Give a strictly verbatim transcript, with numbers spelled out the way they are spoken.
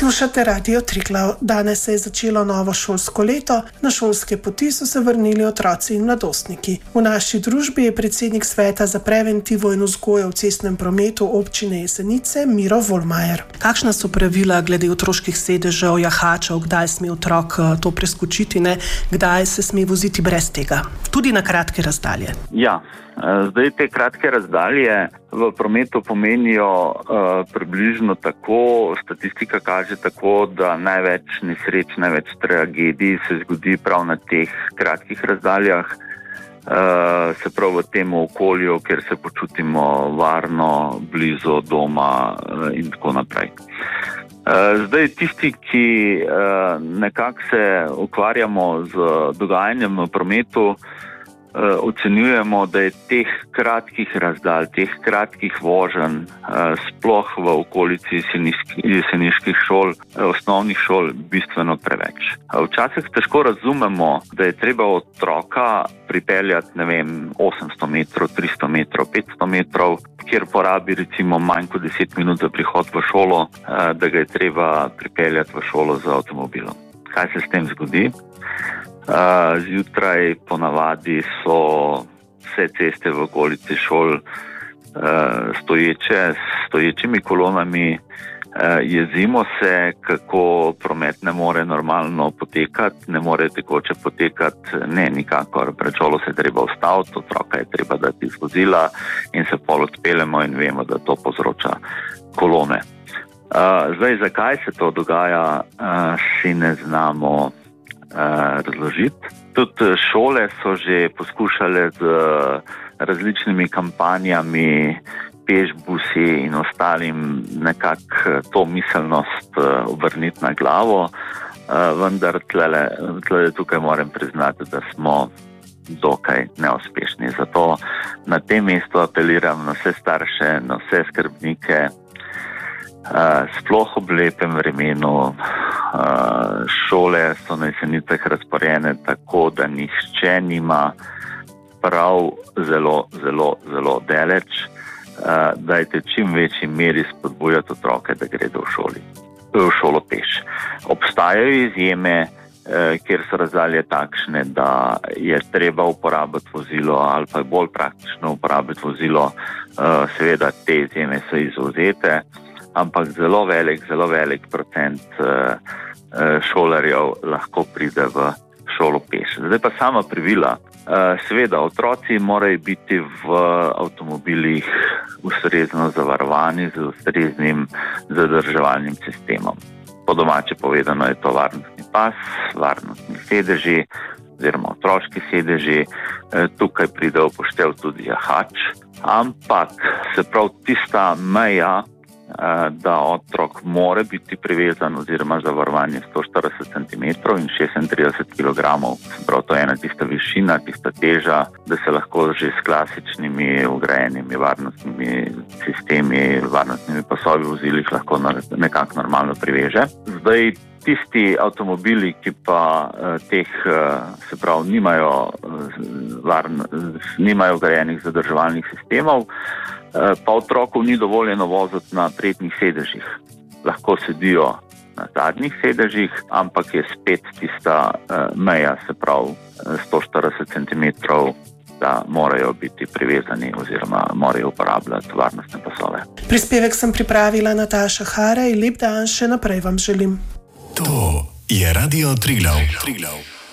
Poslušate Radio Triglav. Danes se je začelo novo šolsko leto, na šolske poti so se vrnili otroci in mladostniki. V naši družbi je predsednik sveta za preventivo in vzgojo v cestnem prometu občine Jesenice Miro Volmajer. Kakšna so pravila glede otroških sedežev, jahačev, kdaj sme otrok to preskočiti, ne? Kdaj se sme voziti brez tega? Tudi na kratke razdalje. Ja, zdaj te kratke razdalje v prometu pomenijo uh, približno tako, statistika kaže tako, da največ nesreč, največ tragedij se zgodi prav na teh kratkih razdaljah, uh, se prav v tem okolju, kjer se počutimo varno, blizu doma uh, in tako naprej. Uh, zdaj tisti, ki uh, nekako se ukvarjamo z dogajanjem v prometu, Uh, ocenjujemo, da je teh kratkih razdalj, teh kratkih voženj, uh, sploh v okolici jeseniških šol, uh, osnovnih šol, bistveno preveč. Uh, včasih težko razumemo, da je treba otroka pripeljati, ne vem, osemsto metrov, tristo metrov, petsto metrov, kjer porabi recimo manj kot deset minut za prihod v šolo, uh, da ga je treba pripeljati v šolo z avtomobilom. Kaj se s tem zgodi? Uh, zjutraj ponavadi so vse ceste v okolici šol uh, stoječe, s stoječimi kolonami, uh, jezimo se, kako promet ne more normalno potekati, ne more tekoče potekati, ne nikakor, pred šolo se treba ustaviti, otroka je treba dati iz vozila in se pol odpeljemo in vemo, da to povzroča kolone. Uh, zdaj, zakaj se to dogaja, uh, si ne znamo razložiti. Tudi šole so že poskušale z različnimi kampanjami, pešbusi in ostalim nekako to miselnost obrniti na glavo, vendar tlele, tlele tukaj moram priznati, da smo dokaj neuspešni. Zato na tem mestu apeliram na vse starše, na vse skrbnike, sploh ob lepem vremenu. Šole so na Jesenicah razporejene tako, da nihče nima prav zelo, zelo, zelo daleč. Dajte čim večji meri spodbujati otroke, da gredo v, šoli, v šolo peš. Obstajajo izjeme, kjer so razdalje takšne, da je treba uporabiti vozilo ali pa je bolj praktično uporabiti vozilo. Seveda te izjeme so izvzete, ampak zelo velik, zelo velik procent uh, šolarjev lahko pride v šolo peš. Zdaj pa sama pravila. Uh, seveda, otroci morajo biti v avtomobilih ustrezno zavarovani z ustreznim zadrževalnim sistemom. Po domače povedano je to varnostni pas, varnostni sedeži oziroma otroški sedeži. Uh, tukaj pride v poštev tudi jahač, ampak se prav tista meja, da otrok mora biti privezan oziroma zavarovan je sto štirideset centimetrov in šestintrideset kilogramov. Prav to je ena tista višina, tista teža, da se lahko že s klasičnimi ugrajenimi varnostnimi sistemi, varnostnimi pasovi v vozilih lahko nekako normalno priveže. Zdaj, tisti avtomobili, ki pa teh, se pravi, nimajo, varn, nimajo ugrajenih zadrževalnih sistemov, pa otrokov ni dovoljeno voziti na prednjih sedežih. Lahko sedijo na zadnjih sedežih, ampak je spet tista meja, se pravi sto štirideset centimetrov, da morajo biti privezani oziroma morajo uporabljati varnostne pasove. Prispevek sem pripravila Nataša Haraj, lep dan še naprej vam želim. To je Radio Triglav. Triglav.